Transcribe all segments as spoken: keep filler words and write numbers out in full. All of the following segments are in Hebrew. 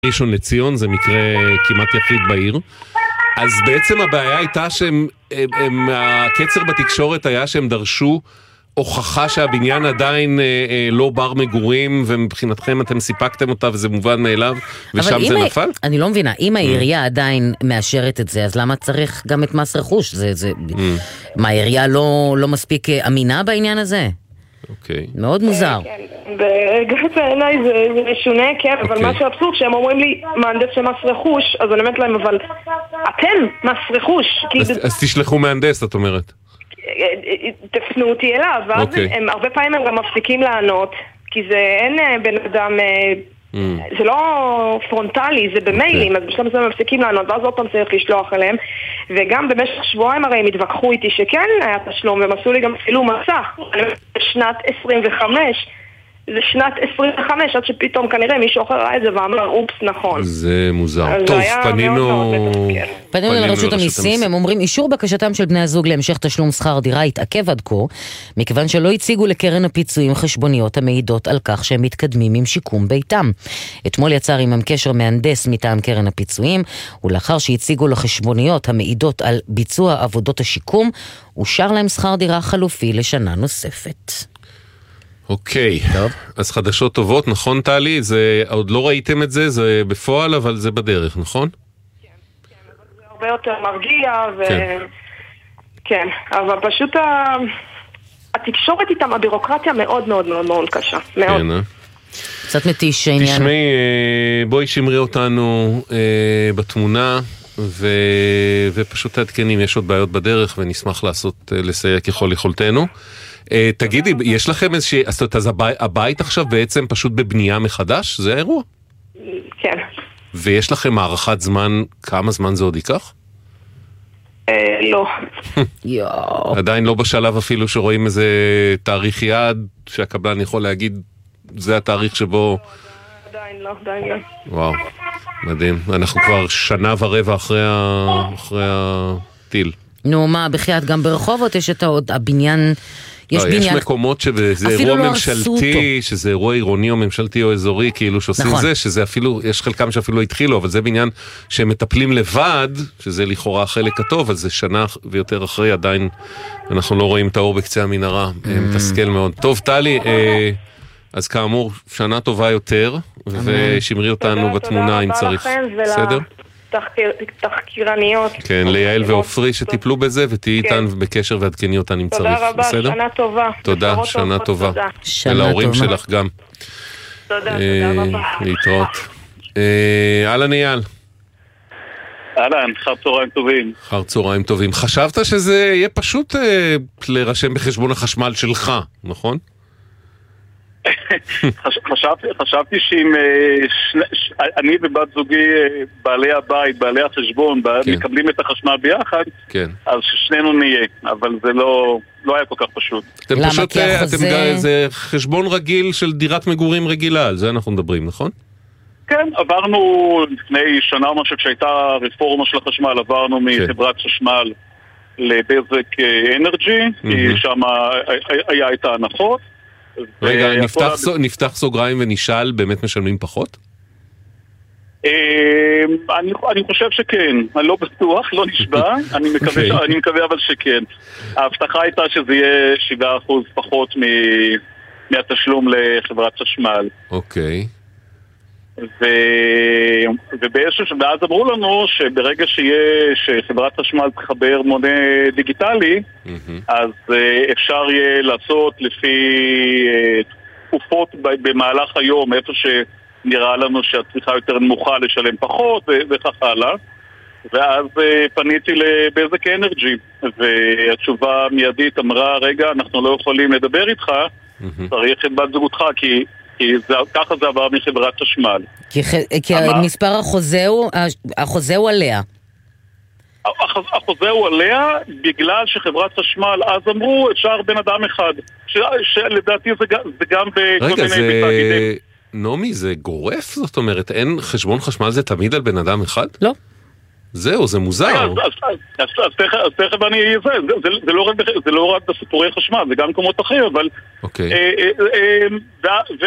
ראשון לציון, זה מקרה כמעט יחיד בעיר. אז בעצם הבעיה הייתה שהם, הם, הם, הקצר בתקשורת היה שהם דרשו הוכחה שהבניין עדיין אה, אה, לא בר מגורים, ומבחינתכם אתם סיפקתם אותה וזה מובן מאליו, ושם זה נפל? אני לא מבינה, אם העירייה עדיין מאשרת את זה, אז למה צריך גם את מס רכוש? זה, זה, מה, העירייה לא, לא מספיק אמינה בעניין הזה? אוקיי. מאוד מוזר. ברגע בעיניי זה משונה, כן, אבל מה שאבסורד, שהם אומרים לי, מהנדס של מס רכוש, אז אני אומרת להם, אבל אתם מס רכוש. אז תשלחו מהנדס, את אומרת. תפנו אותי אליו, ואז הם הרבה פעמים הם גם מפסיקים לענות, כי זה אין בן אדם, זה לא פרונטלי, זה במיילים, אז בשלב הזה הם מפסיקים לענות, ואז עוד פעם צריך לשלוח אליהם, וגם במשך שבועיים הרי הם התווכחו איתי שכן היה תשלום, והם עשו לי גם צילום מסך, בשנת עשרים וחמש, זה שנת עשרים וחמש, עד שפתאום כנראה מישהו אחר ראה את זה ואמר, אופס, נכון. זה מוזר. טוב, פנינו... פנינו לרשות המיסים, הם אומרים, אישור בקשתם של בני הזוג להמשך תשלום שכר דירה התעכב עד כה, מכיוון שלא הציגו לקרן הפיצויים חשבוניות המעידות על כך שהם מתקדמים עם שיקום ביתם. אתמול יצר עמם קשר מהנדס מטעם קרן הפיצויים, ולאחר שהציגו לחשבוניות המעידות על ביצוע עבודות השיקום, אושר להם שכר דירה חלופי לשנה נוספת. אוקיי, אז חדשות טובות, נכון טלי? זה, עוד לא ראיתם את זה, זה בפועל, אבל זה בדרך, נכון? כן, כן, אבל זה הרבה יותר מרגיע, ו... כן, אבל פשוט התקשורת איתם, הבירוקרטיה מאוד מאוד מאוד מאוד קשה, מאוד. כן, אה? קצת מתיש העניין. תשמעי, בואי שמרי אותנו בתמונה, ו... ופשוט תעדכנים, יש עוד בעיות בדרך, ונשמח לעשות, לסייע ככל יכולתנו. תגידי, יש לכם איזושהי, אז הבית עכשיו בעצם פשוט בבנייה מחדש? זה האירוע? כן. ויש לכם הערכת זמן, כמה זמן זה עוד ייקח? לא. עדיין לא בשלב אפילו שרואים איזה תאריך יעד, שהקבלן יכול להגיד, זה התאריך שבו... עדיין לא, עדיין לא. וואו, מדהים. אנחנו כבר שנה ורבע אחרי הטיל. נו, מה, בחייאת, גם ברחובות יש את עוד הבניין... יש, לא, יש מקומות שזה אירוע לא ממשלתי, שזה אירוע עירוני או ממשלתי או אזורי, כאילו שעושים נכון. זה, שזה אפילו, יש חלקם שאפילו התחילו, אבל זה בניין שהם מטפלים לבד, שזה לכאורה החלק הטוב, אבל זה שנה ויותר אחרי, עדיין אנחנו לא רואים את האור בקצה המנהרה, mm. מתסכל מאוד. טוב, טלי, אה, אז כאמור, שנה טובה יותר, ושמרי אותנו תודה, בתמונה תודה אם צריך. בסדר? תחקירניות. כן, ליעל ואופרי שטיפלו בזה, ותהי איתן בקשר ועדכני אותן אם צריך. תודה רבה, שנה טובה. תודה, שנה טובה. ולהורים שלך גם. תודה, תודה רבה. להתראות. אהלן אייל. אהלן, חר צהריים טובים. חר צהריים טובים. חשבת שזה יהיה פשוט להירשם בחשבון החשמל שלך, נכון? חשבתי, חשבתי שאם אני ובת זוגי בעלי הבית, בעלי החשבון, מקבלים את החשמל ביחד, אז ששנינו נהיה, אבל זה לא היה כל כך פשוט. אתם פשוט, זה חשבון רגיל של דירת מגורים רגילה, על זה אנחנו מדברים, נכון? כן, עברנו לפני שנה או משהו, כשהייתה רפורמה של החשמל, עברנו מחברת חשמל לבזק אנרג'י, כי שם היה את ההנחות. רגע, נפתח, סוג, נפתח סוגריים ונשאל, באמת משלמים פחות? אני, אני חושב שכן, אני לא בטוח, לא נשבע, אני מקווה, okay. אני מקווה אבל שכן. ההבטחה הייתה שזה יהיה שבעה אחוז פחות מ, מהתשלום לחברת חשמל. אוקיי. Okay. ו... ובאיזשהו ואז אמרו לנו שברגע שיהיה שחברת חשמל תחבר מונה דיגיטלי mm-hmm. אז uh, אפשר יהיה לעשות לפי uh, תקופות במהלך היום איפה שנראה לנו שהצריכה יותר נמוכה לשלם פחות ו- וכך הלאה ואז uh, פניתי לבזק אנרג'י והתשובה מיידית אמרה רגע אנחנו לא יכולים לדבר איתך mm-hmm. צריך את בת זוגותך כי כי זה, ככה זה עבר מחברת חשמל. כי, כי מספר החוזה הוא, החוזה הוא עליה. החוזה הוא עליה, בגלל שחברת חשמל אז אמרו, אפשר בן אדם אחד. ש, שלדעתי זה, זה גם בכל רגע, מיני זה... בתאגידים. נומי, זה גורף? זאת אומרת, אין חשבון חשמל זה תמיד על בן אדם אחד? לא. זהו, זה מוזר. אז, אז, אז, אז, אז, תכף, אז תכף אני אהיה זה, זה, זה, זה, לא רק, זה לא רק בסיפורי חשמל, זה גם מקומות אחרים, אבל... אוקיי. אה, אה, אה, ו, ו,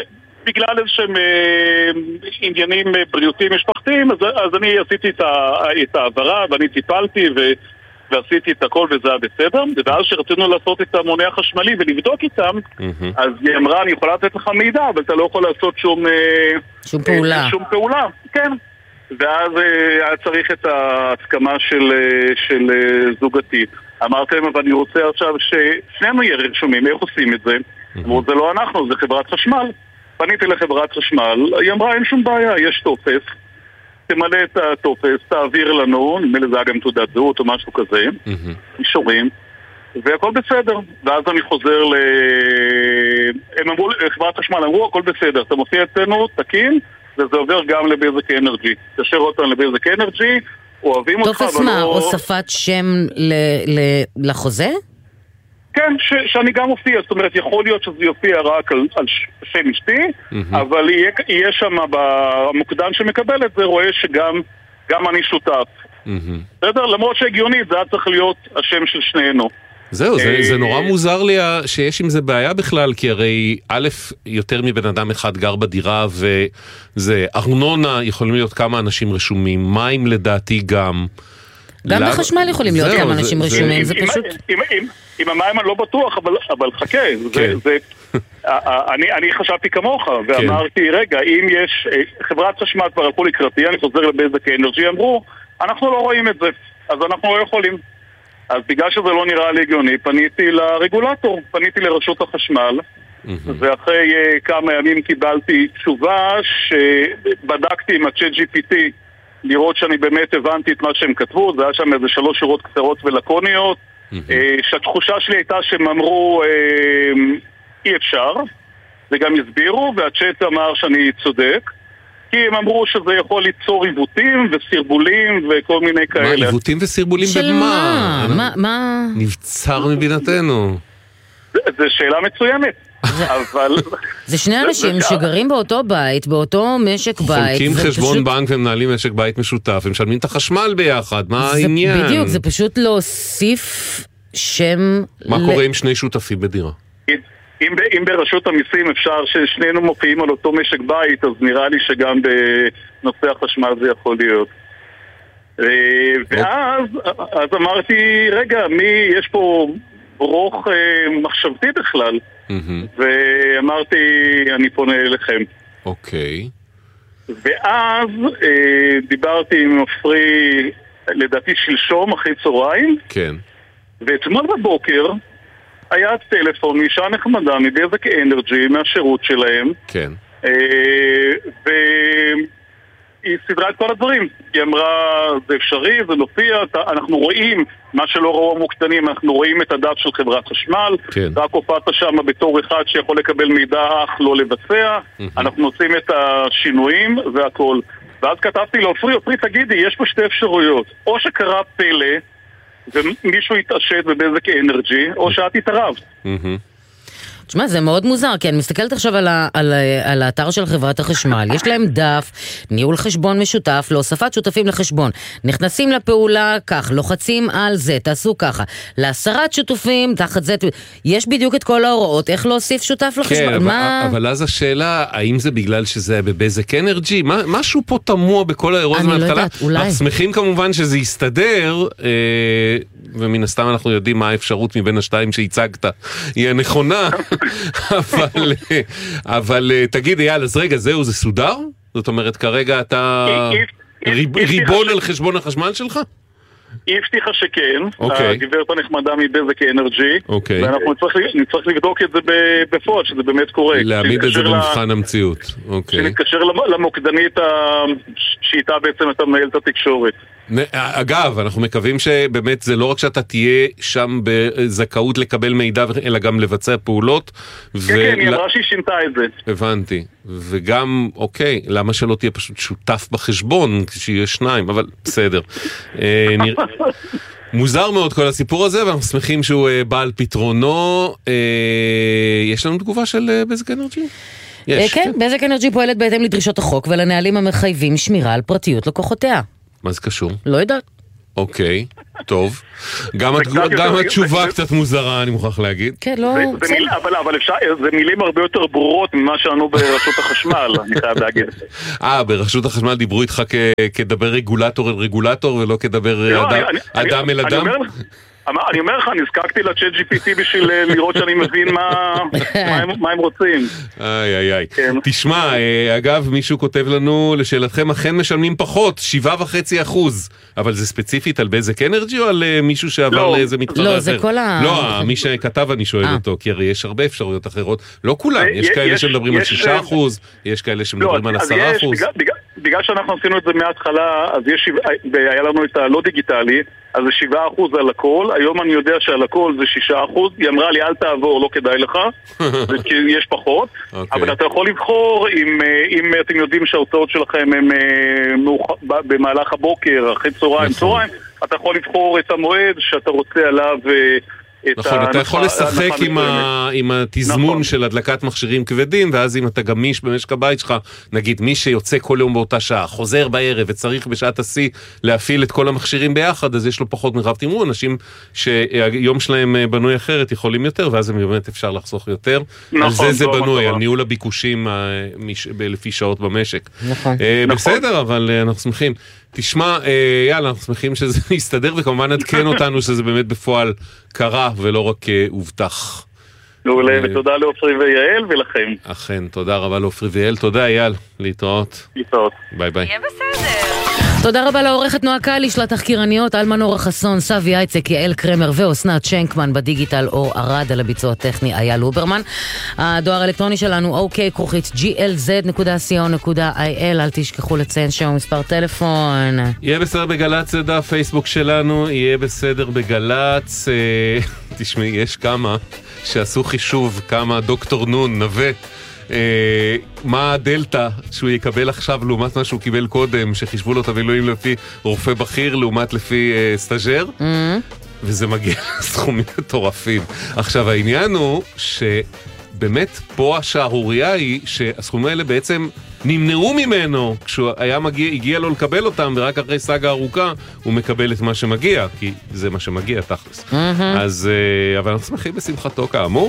בגלל איזשהם עניינים בריאותיים משפחתיים, אז, אז אני עשיתי את, ה, את העברה ואני טיפלתי ו, ועשיתי את הכל וזה היה בסדר. ואז שרצינו לעשות את המונה החשמלי ולבדוק איתם, mm-hmm. אז היא אמרה, אני יכולה לתת לך מידע, אבל אתה לא יכול לעשות שום, שום פעולה. שום פעולה, כן. ואז היה צריך את ההסכמה של, של זוגתי. אמרתם, אבל אני רוצה עכשיו ששנינו יהיה רשומים, איך עושים את זה? אמרו, זה לא אנחנו, זה חברת חשמל. פניתי לחברת חשמל, היא אמרה, אין שום בעיה, יש טופס, תמלא את הטופס, תעביר לנו, נדמה לזה גם תעודת זהות או משהו כזה, אישורים, והכל בסדר. ואז אני חוזר ל... הם אמרו, חברת חשמל אמרו, הכל בסדר, אתה מופיע אצלנו, תקין, וזה עובר גם לבזק אנרג'י. תשאר אותם לבזק אנרג'י, אוהבים אותך, טופס מה, הוספת שם לחוזה? כן, ש, שאני גם מופיע, זאת אומרת, יכול להיות שזה יופיע רק על, על שם אשתי, mm-hmm. אבל יהיה, יהיה שם במוקדן שמקבל את זה, רואה שגם גם אני שותף. Mm-hmm. בסדר? למרות שהגיונית, זה היה צריך להיות השם של שנינו. זהו, זה, זה נורא מוזר לי שיש עם זה בעיה בכלל, כי הרי א', יותר מבן אדם אחד גר בדירה, וזה ארנונה, יכולים להיות כמה אנשים רשומים, מים לדעתי גם. גם למה... בחשמל יכולים להיות כמה אנשים זה, רשומים, זה, זה פשוט... עם, עם, עם, עם המים אני לא בטוח, אבל, אבל חכה, כן. זה, זה, אני, אני חשבתי כמוך, ואמרתי, כן. רגע, אם יש, חברת חשמל כבר הלכו לקראתי, אני חוזר לבזק אנרג'י, אמרו, אנחנו לא רואים את זה, אז אנחנו לא יכולים. אז בגלל שזה לא נראה לי הגיוני, פניתי לרגולטור, פניתי לרשות החשמל, mm-hmm. ואחרי uh, כמה ימים קיבלתי תשובה שבדקתי עם ה-צ'אט ג'י פי טי, לראות שאני באמת הבנתי את מה שהם כתבו, זה היה שם איזה שלוש שורות קצרות ולקוניות, mm-hmm. uh, שהתחושה שלי הייתה שהם אמרו uh, אי אפשר, וגם הסבירו, והצ'אט אמר שאני צודק, כי הם אמרו שזה יכול ליצור עיוותים וסרבולים וכל מיני כאלה. מה, עיוותים וסרבולים במה? של מה? מה? מה? נבצר מבינתנו. זו שאלה מצוינת. אבל... זה שני אנשים שגרים באותו בית, באותו משק בית. חולקים חשבון בנק ומנהלים משק בית משותף, הם משלמים את החשמל ביחד, מה העניין? בדיוק, זה פשוט להוסיף שם... מה קורה עם שני שותפים בדירה? אם, אם ברשות המיסים אפשר ששנינו מופיעים על אותו משק בית, אז נראה לי שגם בנושא החשמל זה יכול להיות. ואז אז אמרתי, רגע, מי, יש פה ברוך מחשבתי בכלל. ואמרתי, אני פונה אליכם. אוקיי. ואז דיברתי עם מפרי, לדעתי שלשום, אחרי צהריים. כן. ואתמול בבוקר היה טלפון מאישה נחמדה מבזק אנרג'י מהשירות שלהם. כן. והיא סדרה את כל הדברים. היא אמרה, זה אפשרי, זה מופיע, אנחנו רואים מה שלא ראו המוקטנים, אנחנו רואים את הדף של חברת חשמל, כן. רק הופעת שם בתור אחד שיכול לקבל מידע אך לא לבצע, אנחנו עושים את השינויים והכל. ואז כתבתי לו, פרי, פרי, תגידי, יש פה שתי אפשרויות. או שקרה פלא, ומישהו יתעשת בבזק אנרג'י, או שאת התערבת. תשמע, זה מאוד מוזר, כי אני מסתכלת עכשיו על, ה, על, על האתר של חברת החשמל, יש להם דף, ניהול חשבון משותף, להוספת שותפים לחשבון, נכנסים לפעולה כך, לוחצים על זה, תעשו ככה, להסרת שותפים, תחת זה, יש בדיוק את כל ההוראות, איך להוסיף שותף לחשבון, כן, מה... אבל, אבל אז השאלה, האם זה בגלל שזה בבזק אנרג'י? מה, משהו פה תמוה בכל האירוע הזה מההתחלה? אני לא יודעת, אולי. אנחנו שמחים כמובן שזה יסתדר, אה, ומן הסתם אנחנו יודעים מה האפשרות מבין השתיים שהצגת, היא הנכונה, אבל, אבל תגיד, יאללה, אז רגע, זהו, זה סודר? זאת אומרת, כרגע אתה ריבון על חשבון החשמל שלך? היא הבטיחה שכן, הגברת הנחמדה מבזק אנרג'י, ואנחנו נצטרך לבדוק את זה בפועל, שזה באמת קורה. להעמיד את זה במבחן המציאות. שנתקשר למוקדנית שאיתה בעצם אתה מנהל את התקשורת. אגב, אנחנו מקווים שבאמת זה לא רק שאתה תהיה שם בזכאות לקבל מידע, אלא גם לבצע פעולות. כן, כן, היא אמרה שהיא שינתה את זה. הבנתי. וגם, אוקיי, למה שלא תהיה פשוט שותף בחשבון, כשיהיה שניים, אבל בסדר. מוזר מאוד כל הסיפור הזה, ואנחנו שמחים שהוא בא על פתרונו. יש לנו תגובה של בזק אנרג'י? כן, בזק אנרג'י פועלת בהתאם לדרישות החוק ולנהלים המחייבים שמירה על פרטיות לקוחותיה. מה זה קשור? לא יודעת. אוקיי, טוב. גם התשובה קצת מוזרה, אני מוכרח להגיד. כן, לא... אבל אפשר, זה מילים הרבה יותר ברורות ממה שענו ברשות החשמל, אני חייב להגיד. אה, ברשות החשמל דיברו איתך כדבר רגולטור אל רגולטור, ולא כדבר אדם אל אדם? אני אומר לך, נזקקתי לצ'אט ג'י פי טי בשביל לראות שאני מבין מה הם רוצים. איי איי איי. תשמע, אגב, מישהו כותב לנו, לשאלתכם, אכן משלמים פחות, שבעה וחצי אחוז. אבל זה ספציפית על בזק אנרג'י או על מישהו שעבר לאיזה מתחרה אחר? לא, זה כל ה... לא, מי שכתב אני שואל אותו, כי הרי יש הרבה אפשרויות אחרות. לא כולם, יש כאלה שמדברים על שישה אחוז, יש כאלה שמדברים על עשרה אחוז. בגלל שאנחנו עשינו את זה מההתחלה, אז היה לנו את הלא דיגיטלי, אז זה שבעה אחוז על הכל. היום אני יודע שעל הכל זה שישה אחוז. היא אמרה לי, אל תעבור, לא כדאי לך, כי יש פחות. אבל אתה יכול לבחור, אם אתם יודעים שההוצאות שלכם הם במהלך הבוקר, אחרי צהריים, צהריים, אתה יכול לבחור את המועד שאתה רוצה עליו... נכון, אתה יכול לשחק עם התזמון של הדלקת מכשירים כבדים, ואז אם אתה גמיש במשק הבית שלך, נגיד מי שיוצא כל יום באותה שעה, חוזר בערב וצריך בשעת השיא להפעיל את כל המכשירים ביחד, אז יש לו פחות מרחב תמרון. אנשים שהיום שלהם בנוי אחרת יכולים יותר, ואז הם באמת אפשר לחסוך יותר. על זה זה בנוי, על ניהול הביקושים לפי שעות במשק. בסדר, אבל אנחנו שמחים. תשמע, יאללה, אנחנו שמחים שזה יסתדר, וכמובן עדכן אותנו שזה באמת בפועל קרה ולא רק הובטח. מעולה, ותודה לאופרי ויעל ולכם. אכן, תודה רבה לאופרי ויעל. תודה, אייל. להתראות. להתראות. ביי ביי. יהיה בסדר. תודה רבה לעורכת נועה קליש, לתחקירניות אלמן אור חסון, סבי אייצק, יעל קרמר ואוסנת שנקמן בדיגיטל, אור ארד על הביצוע הטכני, אייל לוברמן. הדואר האלקטרוני שלנו אוקיי כרוכית ג'י אל זד נקודה סי או נקודה איי אל. אל תשכחו לציין שם מספר טלפון. יהיה בסדר בגלץ, זה דף פייסבוק שלנו, יהיה בסדר בגלץ. תשמעי, יש כמה שעשו חישוב, כמה דוקטור נון נווה, אה, מה הדלטה שהוא יקבל עכשיו לעומת מה שהוא קיבל קודם, שחישבו לו את המילואים לפי רופא בכיר לעומת לפי אה, סטאז'ר, mm-hmm. וזה מגיע לסכומים מטורפים. עכשיו העניין הוא שבאמת פה השערוריה היא שהסכומים האלה בעצם נמנעו ממנו כשהוא היה מגיע, הגיע לו לקבל אותם, ורק אחרי סאגה ארוכה הוא מקבל את מה שמגיע, כי זה מה שמגיע תכלס. Mm-hmm. אז, אבל אנחנו שמחים בשמחתו כאמור.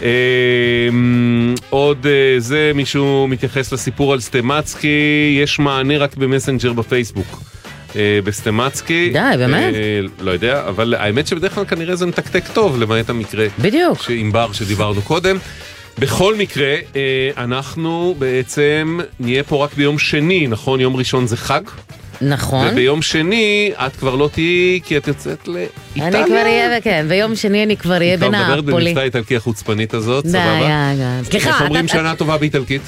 עוד זה, מישהו מתייחס לסיפור על סטמצקי, יש מענה רק במסנג'ר בפייסבוק. בסטמצקי. די, באמת? לא יודע, אבל האמת שבדרך כלל כנראה זה מתקתק טוב, למעט המקרה. בדיוק. עם בר שדיברנו קודם. בכל מקרה, אנחנו בעצם נהיה פה רק ביום שני, נכון? יום ראשון זה חג? נכון. וביום שני את כבר לא תהיי, כי את יוצאת לאיטליה. אני כבר אהיה, וכן, ביום שני אני כבר אהיה בנאפולי. אתה מדברת במבטא האיטלקי החוצפנית הזאת, סבבה? די, די. איך אומרים שנה טובה באיטלקית?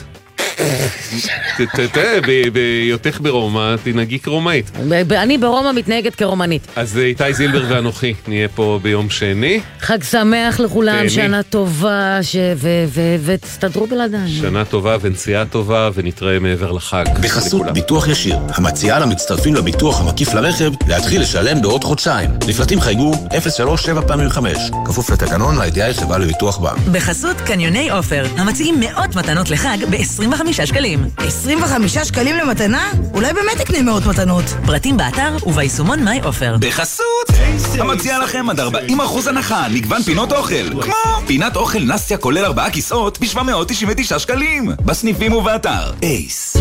תראה, בהיותך ברומא תנהגי כרומאית. אני ברומא מתנהגת כרומנית. אז איתי זילבר ואנוכי נהיה פה ביום שני. חג שמח לכולם, שנה טובה, ותסתדרו בלעדיי. שנה טובה ונסיעה טובה, ונתראה מעבר לחג. בחסות ביטוח ישיר, המציעה למצטרפים לביטוח המקיף לרכב להתחיל לשלם בעוד חודשיים. לפרטים חייגו אפס שלוש שבע פעמים חמש, כפוף לתקנון ה-איי די איי חברה לביטוח בע"מ. בחסות קניוני עופר, המציעים מאות מתנות לחג ב-עשרים וחמישה שקלים. עשרים וחמישה שקלים למתנה? אולי באמת תקנה מאות מתנות. פרטים באתר וביישומון מיי עופר. בחסות המציע לכם עד ארבעים אחוז הנחה, מגוון פינות אוכל, כמו פינת אוכל נסיה כולל ארבעה כיסאות ב-שבע מאות תשעים ותשעה שקלים, בסניפים ובאתר אייס.